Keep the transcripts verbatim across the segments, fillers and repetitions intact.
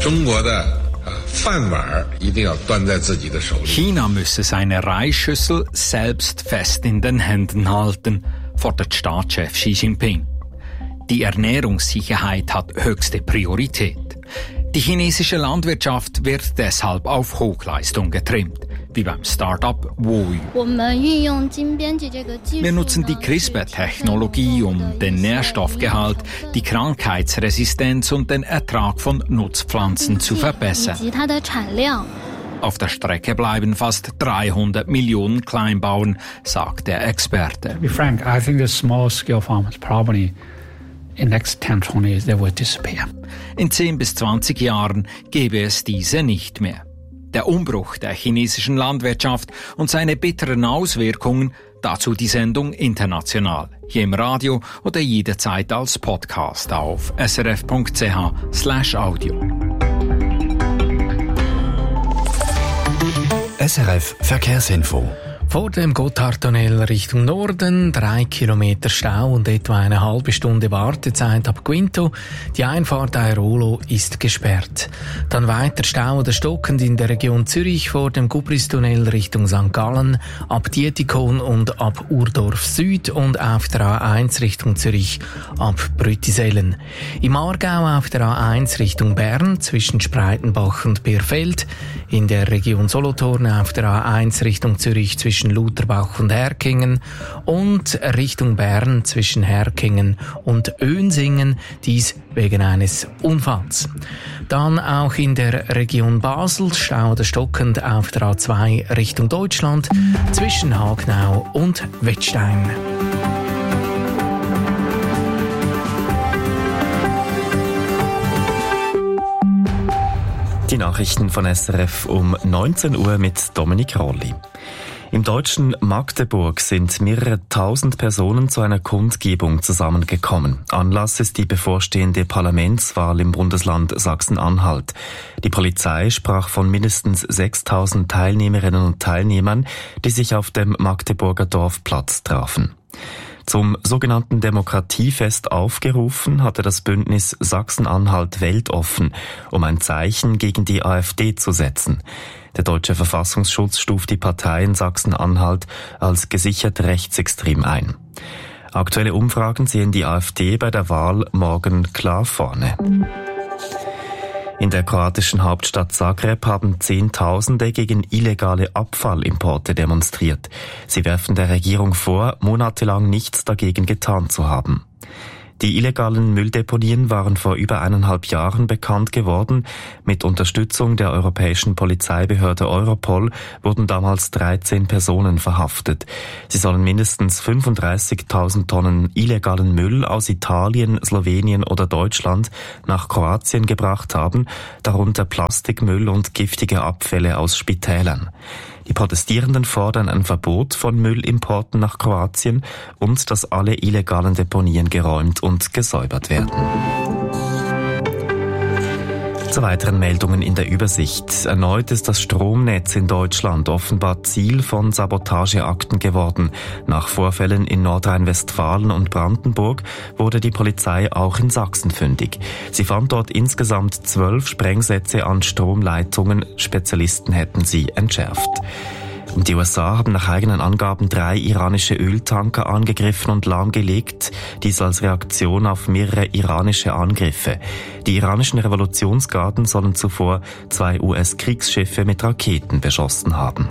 China müsse seine Reisschüssel selbst fest in den Händen halten, fordert Staatschef Xi Jinping. Die Ernährungssicherheit hat höchste Priorität. Die chinesische Landwirtschaft wird deshalb auf Hochleistung getrimmt, wie beim Start-up Woyu. Wir nutzen die CRISPR-Technologie, um den Nährstoffgehalt, die Krankheitsresistenz und den Ertrag von Nutzpflanzen zu verbessern. Auf der Strecke bleiben fast dreihundert Millionen Kleinbauern, sagt der Experte. To be frank, I think the small-scale farmers probably in the next ten, twenty years they will disappear. In zehn bis zwanzig Jahren gäbe es diese nicht mehr. Der Umbruch der chinesischen Landwirtschaft und seine bitteren Auswirkungen, dazu die Sendung international, hier im Radio oder jederzeit als Podcast auf srf.ch slash audio. S R F Verkehrsinfo. Vor dem Gotthardtunnel Richtung Norden, drei Kilometer Stau und etwa eine halbe Stunde Wartezeit ab Quinto. Die Einfahrt Airolo ist gesperrt. Dann weiter Stau oder stockend in der Region Zürich vor dem Gubristunnel Richtung Sankt Gallen, ab Dietikon und ab Urdorf Süd und auf der A eins Richtung Zürich ab Brüttisellen. Im Aargau auf der A eins Richtung Bern zwischen Spreitenbach und Bierfeld. In der Region Solothurn auf der A eins Richtung Zürich zwischen Lutherbach und Herkingen und Richtung Bern zwischen Herkingen und Önsingen, dies wegen eines Unfalls. Dann auch in der Region Basel Stau oder stockend auf der A zwei Richtung Deutschland zwischen Hagnau und Wettstein. Die Nachrichten von S R F um neunzehn Uhr mit Dominik Rolli. Im deutschen Magdeburg sind mehrere tausend Personen zu einer Kundgebung zusammengekommen. Anlass ist die bevorstehende Parlamentswahl im Bundesland Sachsen-Anhalt. Die Polizei sprach von mindestens sechstausend Teilnehmerinnen und Teilnehmern, die sich auf dem Magdeburger Dorfplatz trafen. Zum sogenannten Demokratiefest aufgerufen hatte das Bündnis Sachsen-Anhalt weltoffen, um ein Zeichen gegen die AfD zu setzen. Der deutsche Verfassungsschutz stuft die Partei in Sachsen-Anhalt als gesichert rechtsextrem ein. Aktuelle Umfragen sehen die AfD bei der Wahl morgen klar vorne. In der kroatischen Hauptstadt Zagreb haben Zehntausende gegen illegale Abfallimporte demonstriert. Sie werfen der Regierung vor, monatelang nichts dagegen getan zu haben. Die illegalen Mülldeponien waren vor über eineinhalb Jahren bekannt geworden. Mit Unterstützung der europäischen Polizeibehörde Europol wurden damals dreizehn Personen verhaftet. Sie sollen mindestens fünfunddreißigtausend Tonnen illegalen Müll aus Italien, Slowenien oder Deutschland nach Kroatien gebracht haben, darunter Plastikmüll und giftige Abfälle aus Spitälern. Die Protestierenden fordern ein Verbot von Müllimporten nach Kroatien und dass alle illegalen Deponien geräumt und gesäubert werden. Zu weiteren Meldungen in der Übersicht. Erneut ist das Stromnetz in Deutschland offenbar Ziel von Sabotageakten geworden. Nach Vorfällen in Nordrhein-Westfalen und Brandenburg wurde die Polizei auch in Sachsen fündig. Sie fand dort insgesamt zwölf Sprengsätze an Stromleitungen. Spezialisten hätten sie entschärft. Und die U S A haben nach eigenen Angaben drei iranische Öltanker angegriffen und lahmgelegt, dies als Reaktion auf mehrere iranische Angriffe. Die iranischen Revolutionsgarden sollen zuvor zwei U S-Kriegsschiffe mit Raketen beschossen haben.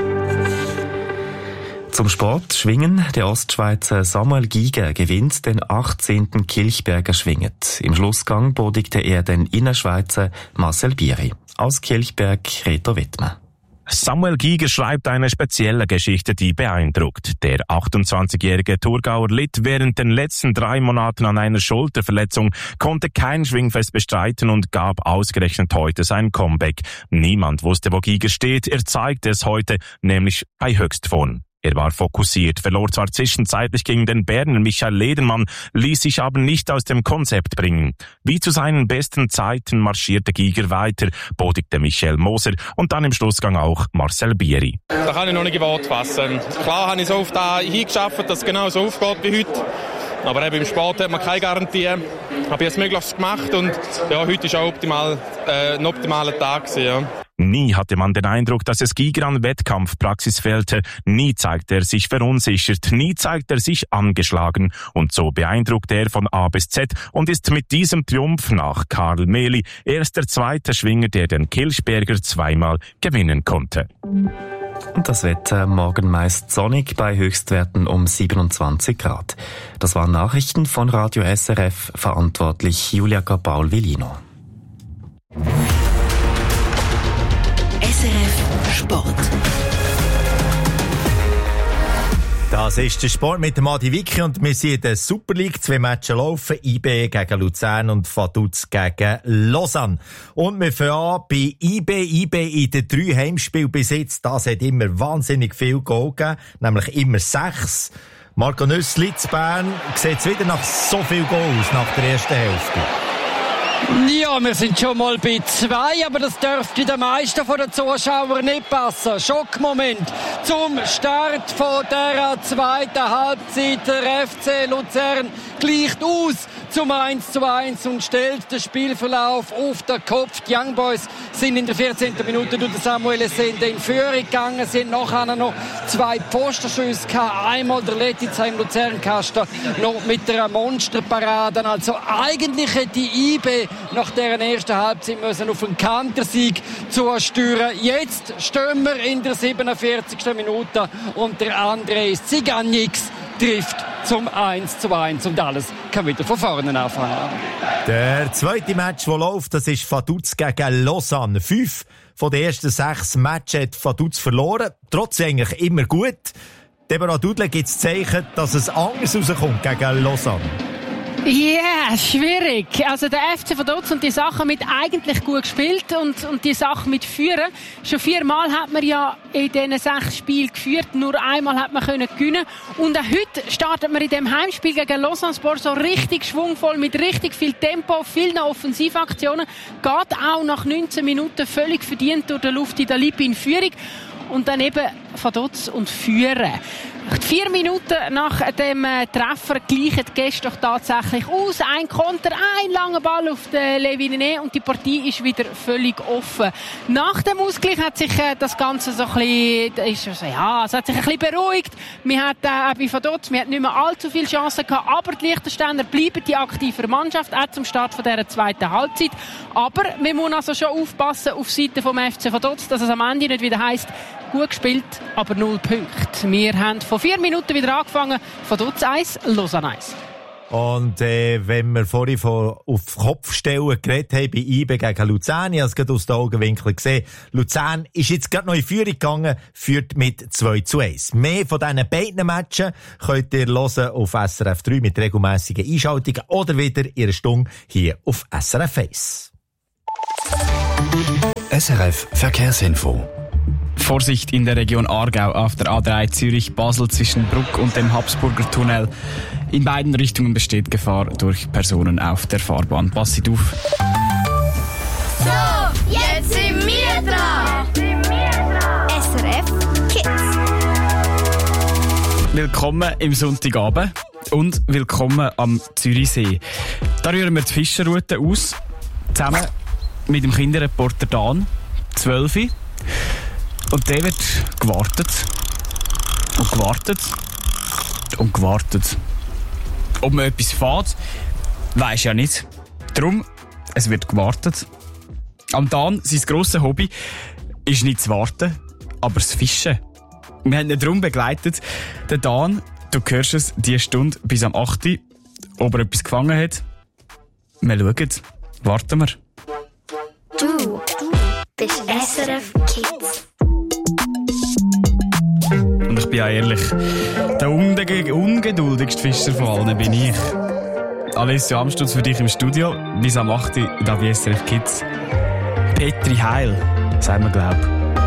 Zum Sport Schwingen. Der Ostschweizer Samuel Giger gewinnt den achtzehnten Kilchberger Schwinget. Im Schlussgang bodigte er den Innerschweizer Marcel Bieri. Aus Kilchberg Reto Wittmer. Samuel Giger schreibt eine spezielle Geschichte, die beeindruckt. Der achtundzwanzigjährige Thurgauer litt während den letzten drei Monaten an einer Schulterverletzung, konnte kein Schwingfest bestreiten und gab ausgerechnet heute sein Comeback. Niemand wusste, wo Giger steht. Er zeigte es heute, nämlich bei Höchstform. Er war fokussiert, verlor zwar zwischenzeitlich gegen den Berner Michael Ledermann, ließ sich aber nicht aus dem Konzept bringen. Wie zu seinen besten Zeiten marschierte Giger weiter, bodigte Michael Moser und dann im Schlussgang auch Marcel Bieri. Da kann ich noch nicht in Worte fassen. Klar habe ich so auf da hingeschafft, dass es genau so aufgeht wie heute. Aber eben im Sport hat man keine Garantie. Habe ich das Möglichste gemacht und ja, heute war auch optimal, äh, ein optimaler Tag gewesen, ja. Nie hatte man den Eindruck, dass es Giger an Wettkampfpraxis fehlte. Nie zeigte er sich verunsichert. Nie zeigte er sich angeschlagen. Und so beeindruckte er von A bis Z und ist mit diesem Triumph nach Karl Mehli erst der zweite Schwinger, der den Kilchberger zweimal gewinnen konnte. Und das Wetter morgen meist sonnig bei Höchstwerten um siebenundzwanzig Grad. Das waren Nachrichten von Radio S R F, verantwortlich Julia Gabaul-Villino. S R F Sport. Das ist der Sport mit dem Adi Wicki und wir sind in der Super League. Zwei Matches laufen. I B gegen Luzern und Vaduz gegen Lausanne. Und wir fangen an bei I B. I B in den drei Heimspielen bis jetzt. Das hat immer wahnsinnig viel Goal gegeben. Nämlich immer sechs. Marco Nüssli zu Bern sieht es wieder nach so viel Goals nach der ersten Hälfte. Ja, wir sind schon mal bei zwei, aber das dürfte den meisten von den Zuschauern nicht passen. Schockmoment zum Start von der zweiten Halbzeit. Der F C Luzern gleicht aus zum eins zu eins und stellt den Spielverlauf auf den Kopf. Die Young Boys sind in der vierzehnten Minute durch Samuel Essende in Führung gegangen. Sie haben nachher noch zwei Postenschüsse gehabt. Einmal der Letizia im Luzernkasten noch mit der Monsterparade. Also eigentlich hätte die I B nach deren ersten Halbzeit müssen auf einen Kantersieg zusteuern. Jetzt stehen wir in der siebenundvierzigsten Minute und der André Ziganix trifft zum eins zu eins und alles kann wieder von vorne anfangen. Der zweite Match, der läuft, das ist Vaduz gegen Lausanne. Fünf von den ersten sechs Matches hat Vaduz verloren. Trotzdem eigentlich immer gut. Deborah Dudle gibt es Zeichen, dass es anders rauskommt gegen Lausanne. Ja, yeah, schwierig. Also der F C Vaduz und die Sachen mit eigentlich gut gespielt und, und die Sachen mit Führen. Schon viermal hat man ja in diesen sechs Spielen geführt, nur einmal hat man können gewinnen. Und auch heute startet man in dem Heimspiel gegen Lausanne Sport so richtig schwungvoll, mit richtig viel Tempo, vielen Offensivaktionen. Geht auch nach neunzehn Minuten völlig verdient durch den Lufti Dalipi in Führung. Und dann eben Vaduz und Führen. Vier Minuten nach dem äh, Treffer gleichen die Gäste doch tatsächlich aus. Ein Konter, ein langer Ball auf den Leviné und die Partie ist wieder völlig offen. Nach dem Ausgleich hat sich äh, das Ganze so ein bisschen, ist, also, ja, es hat sich ein bisschen beruhigt. Wir hatten äh, bei Vaduz, wir hatten nicht mehr allzu viele Chancen gehabt, aber die Liechtensteiner bleiben die aktive Mannschaft, auch zum Start von dieser zweiten Halbzeit. Aber wir müssen also schon aufpassen auf Seite vom F C Vaduz, dass es am Ende nicht wieder heisst, gut gespielt, aber null Punkte. Wir haben vor vier Minuten wieder angefangen. Vaduz eins, Lausanne eins. Und äh, wenn wir vorhin von auf Kopfstellen geredet haben bei I B gegen Luzern, ich habe es gerade aus den Augenwinkeln gesehen, Luzern ist jetzt gerade noch in Führung gegangen, führt mit zwei zu eins. Mehr von diesen beiden Matchen könnt ihr hören auf S R F drei mit regelmässigen Einschaltungen oder wieder in einer Stunde hier auf S R F eins. S R F Verkehrsinfo. Vorsicht in der Region Aargau auf der A drei Zürich-Basel zwischen Bruck und dem Habsburger Tunnel. In beiden Richtungen besteht Gefahr durch Personen auf der Fahrbahn. Passt auf. So, jetzt sind wir dran. S R F Kids. Willkommen im Sonntagabend und willkommen am Zürichsee. Da rühren wir die Fischerroute aus, zusammen mit dem Kinderreporter Dan, zwölf. Und der wird gewartet und gewartet und gewartet. Ob man etwas fährt, weisst ja nicht. Darum, es wird gewartet. Am Dan, sein grosses Hobby, ist nicht das Warten, aber das Fischen. Wir haben ihn darum begleitet. Der Dan, du hörst es, die Stunde bis am acht Uhr, ob er etwas gefangen hat. Wir schauen. Warten wir. Du bist S R F Kids. Und ich bin ja ehrlich, der ungeduldigste Fischer von allen bin ich. Alessio Amstutz für dich im Studio, bis am acht Uhr da bei S R F Kids. Petri Heil, sagen wir, glaub.